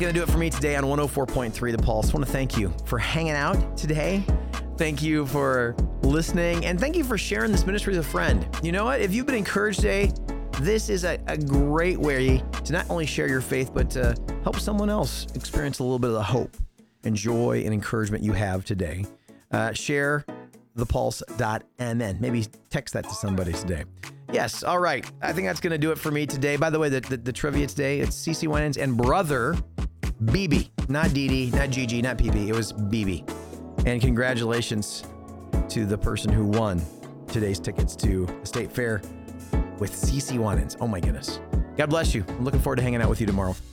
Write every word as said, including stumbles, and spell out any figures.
Gonna do it for me today on one oh four point three The Pulse. I want to thank you for hanging out today. Thank you for listening, and thank you for sharing this ministry with a friend. You know what? If you've been encouraged today, this is a, a great way to not only share your faith, but to help someone else experience a little bit of the hope and joy and encouragement you have today. Uh, share the pulse dot m n. Maybe text that to somebody today. Yes, all right. I think that's going to do it for me today. By the way, the, the, the trivia today, it's CeCe Winans and brother B B. Not Dee Dee, not Gigi, not P B. It was B B. And congratulations to the person who won today's tickets to the State Fair with CeCe Winans. Oh my goodness. God bless you. I'm looking forward to hanging out with you tomorrow.